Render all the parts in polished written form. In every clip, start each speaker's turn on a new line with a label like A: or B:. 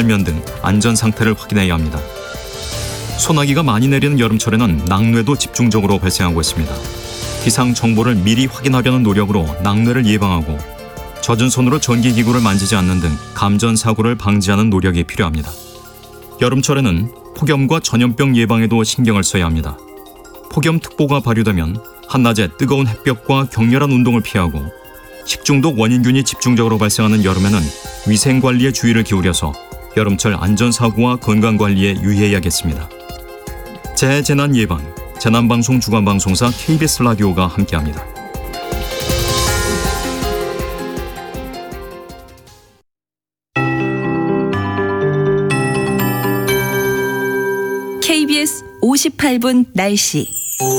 A: 설면 등 안전 상태를 확인해야 합니다. 소나기가 많이 내리는 여름철에는 낙뢰도 집중적으로 발생하고 있습니다. 기상 정보를 미리 확인하려는 노력으로 낙뢰를 예방하고 젖은 손으로 전기기구를 만지지 않는 등 감전 사고를 방지하는 노력이 필요합니다. 여름철에는 폭염과 전염병 예방에도 신경을 써야 합니다. 폭염특보가 발효되면 한낮에 뜨거운 햇볕과 격렬한 운동을 피하고 식중독 원인균이 집중적으로 발생하는 여름에는 위생관리에 주의를 기울여서 여름철 안전사고와 건강관리에 유의해야겠습니다. 재재난 예방, 재난방송 주간방송사 KBS 라디오가 함께합니다.
B: KBS 58분 날씨.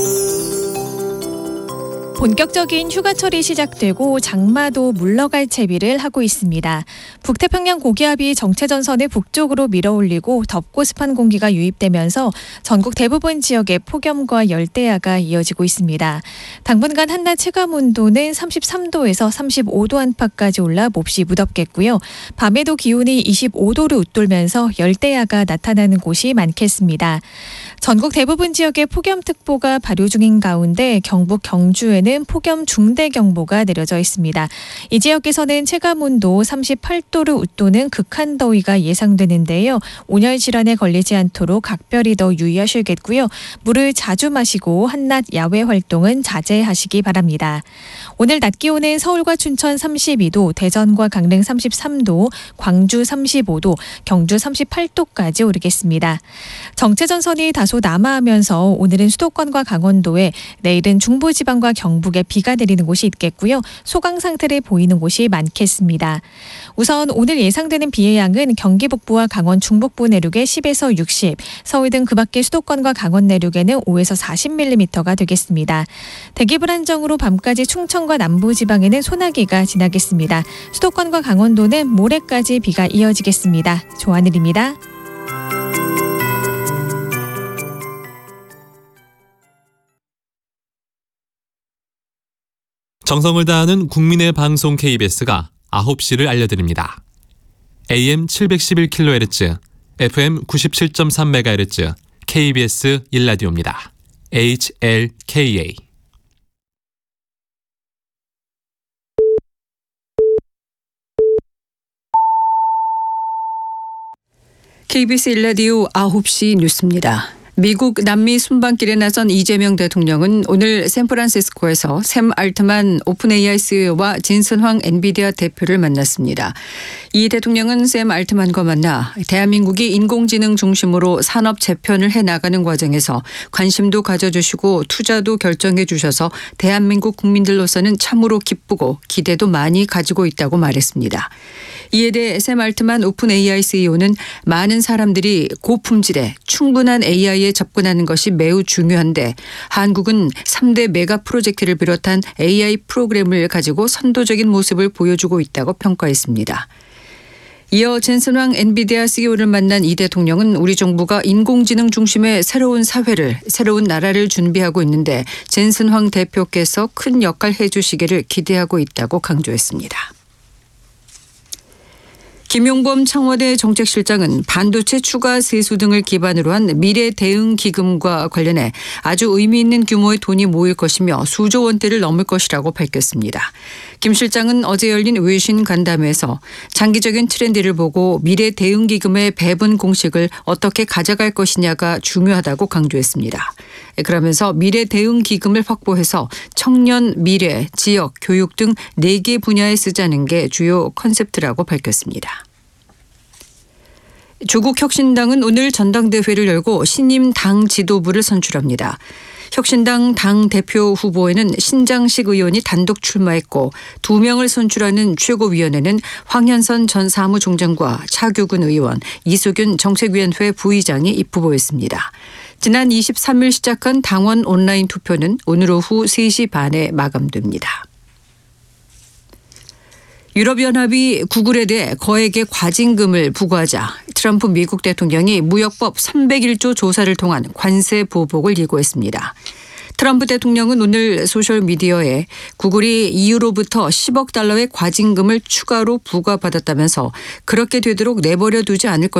C: 본격적인 휴가철이 시작되고 장마도 물러갈 채비를 하고 있습니다. 북태평양 고기압이 정체전선을 북쪽으로 밀어올리고 덥고 습한 공기가 유입되면서 전국 대부분 지역에 폭염과 열대야가 이어지고 있습니다. 당분간 한낮 체감온도는 33도에서 35도 안팎까지 올라 몹시 무덥겠고요. 밤에도 기온이 25도를 웃돌면서 열대야가 나타나는 곳이 많겠습니다. 전국 대부분 지역에 폭염특보가 발효 중인 가운데 경북 경주에는 폭염 중대경보가 내려져 있습니다. 이 지역에서는 체감온도 38도를 웃도는 극한 더위가 예상되는데요. 온열 질환에 걸리지 않도록 각별히 더 유의하셔야겠고요. 물을 자주 마시고 한낮 야외 활동은 자제하시기 바랍니다. 오늘 낮 기온은 서울과 춘천 32도, 대전과 강릉 33도, 광주 35도, 경주 38도까지 오르겠습니다. 정체전선이 다소 남하하면서 오늘은 수도권과 강원도에, 내일은 중부지방과 경북에 비가 내리는 곳이 있겠고요. 소강 상태를 보이는 곳이 많겠습니다. 우선 오늘 예상되는 비의 양은 경기 북부와 강원 중북부 내륙에 10에서 60, 서울 등 그 밖의 수도권과 강원 내륙에는 5에서 40mm가 되겠습니다. 대기 불안정으로 밤까지 충청과 남부지방에는 소나기가 지나겠습니다. 수도권과 강원도는 모레까지 비가 이어지겠습니다. 조하늘입니다.
D: 정성을 다하는 국민의 방송 KBS가 9시를 알려드립니다. AM 711kHz, FM 97.3MHz, KBS 1라디오입니다. HLKA.
E: KBS 1라디오 9시 뉴스입니다. 미국 남미 순방길에 나선 이재명 대통령은 오늘 샌프란시스코에서 샘 알트만 오픈 AI CEO와 진슨 황 엔비디아 대표를 만났습니다. 이 대통령은 샘 알트만과 만나 대한민국이 인공지능 중심으로 산업 재편을 해나가는 과정에서 관심도 가져주시고 투자도 결정해 주셔서 대한민국 국민들로서는 참으로 기쁘고 기대도 많이 가지고 있다고 말했습니다. 이에 대해 샘 알트만 오픈 AI CEO는 많은 사람들이 고품질의 충분한 AI에 접근하는 것이 매우 중요한데 한국은 3대 메가 프로젝트를 비롯한 AI 프로그램을 가지고 선도적인 모습을 보여주고 있다고 평가했습니다. 이어 진슨 황 엔비디아 CEO를 만난 이 대통령은 우리 정부가 인공지능 중심의 새로운 사회를, 새로운 나라를 준비하고 있는데 진슨 황 대표께서 큰 역할 해주시기를 기대하고 있다고 강조했습니다. 김용범 청와대 정책실장은 반도체 추가 세수 등을 기반으로 한 미래 대응 기금과 관련해 아주 의미 있는 규모의 돈이 모일 것이며 수조 원대를 넘을 것이라고 밝혔습니다. 김 실장은 어제 열린 외신 간담회에서 장기적인 트렌드를 보고 미래 대응 기금의 배분 공식을 어떻게 가져갈 것이냐가 중요하다고 강조했습니다. 그러면서 미래 대응 기금을 확보해서 청년, 미래, 지역, 교육 등 4개 분야에 쓰자는 게 주요 컨셉트라고 밝혔습니다. 조국 혁신당은 오늘 전당대회를 열고 신임 당 지도부를 선출합니다. 혁신당 당 대표 후보에는 신장식 의원이 단독 출마했고 2명을 선출하는 최고위원회는 황현선 전 사무총장과 차규근 의원, 이수균 정책위원회 부의장이 입후보였습니다. 지난 23일 시작한 당원 온라인 투표는 오늘 오후 3시 반에 마감됩니다. 유럽연합이 구글에 대해 거액의 과징금을 부과하자 트럼프 미국 대통령이 무역법 301조 조사를 통한 관세 보복을 예고했습니다. 트럼프 대통령은 오늘 소셜미디어에 구글이 EU로부터 10억 달러의 과징금을 추가로 부과받았다면서 그렇게 되도록 내버려 두지 않을